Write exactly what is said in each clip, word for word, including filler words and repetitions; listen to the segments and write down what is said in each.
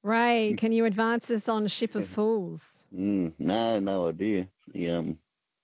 Ray, can you advance us on Ship of Fools? Mm, no, no idea. The, um,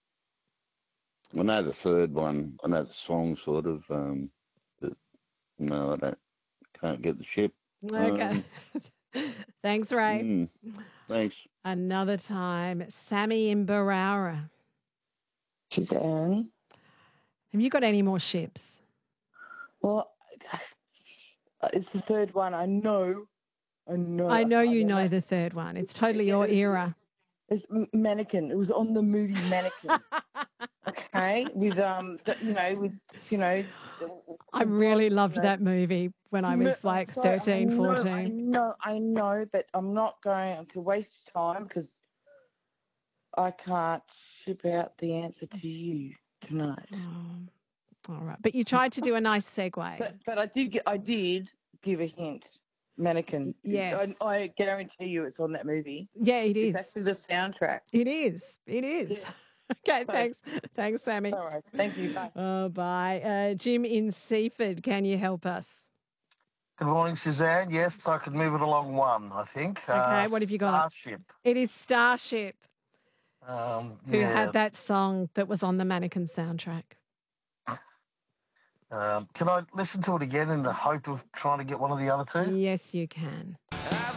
I know the third one. I know the song, sort of. Um, but no, I don't. Can't get the ship. Okay. Um, Thanks, Ray. mm, thanks. Another time, Sammy in Barara. Suzanne. Have you got any more ships? Well, it's the third one. I know. I know. I know I you don't know the third one. It's totally your era. It's Mannequin. It was on the movie Mannequin. Okay, with um, the, you know, with you know. I really loved that movie when I was like so thirteen, I know, fourteen. I know, I know, but I'm not going to waste time because I can't ship out the answer to you tonight. Oh, all right, but you tried to do a nice segue. But but I did get, I did give a hint. Mannequin. Yes. I, I guarantee you it's on that movie. Yeah, it is. It's actually the soundtrack. It is. It is. Yeah. Okay, So- thanks. Thanks, Sammy. All right. Thank you. Bye. Oh, bye. Uh, Jim in Seaford, can you help us? Good morning, Suzanne. Yes, I could move it along one, I think. Okay, Uh, what have you got? Starship. It is Starship, Um, who yeah. had that song that was on the Mannequin soundtrack. Um, can I listen to it again in the hope of trying to get one of the other two? Yes, you can.